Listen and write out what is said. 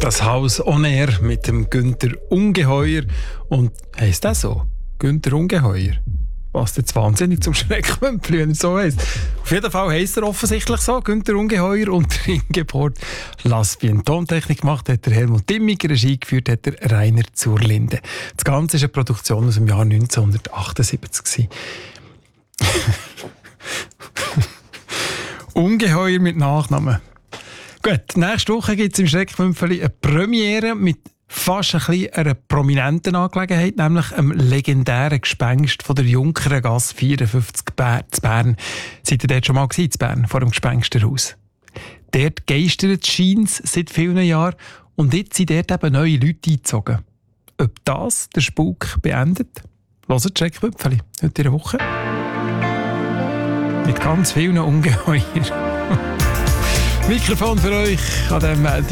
Das Haus on Air mit dem Günther Ungeheuer. Und heisst das so? Günther Ungeheuer? Passt jetzt wahnsinnig zum Schreckmümpfli, wenn er so heisst. Auf jeden Fall heisst er offensichtlich so, Günther Ungeheuer. Und der Ingeborg Laspien. Tontechnik gemacht hat der Helmut Dimmiger, Regie geführt hat der Rainer Zurlinde. Das Ganze ist eine Produktion aus dem Jahr 1978. Ungeheuer mit Nachnamen. Gut, nächste Woche gibt es im Schreckmümpfeli eine Premiere mit fast ein bisschen einer prominenten Angelegenheit, nämlich einem legendären Gespenst von der Junkerengasse 54 zu Bern. Seid ihr dort schon mal gewesen, in Bern, vor dem Gespensterhaus? Dort geistert es seit vielen Jahren und jetzt sind dort eben neue Leute eingezogen. Ob das der Spuk beendet? Hört Schreckmümpfeli heute in der Woche. Mit ganz vielen Ungeheuern. Mikrofon für euch an diesem